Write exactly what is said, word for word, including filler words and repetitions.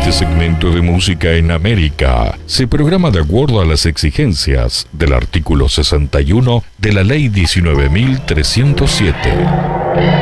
Este segmento de Música en América se programa de acuerdo a las exigencias del artículo sesenta y uno de la Ley diecinueve mil trescientos siete.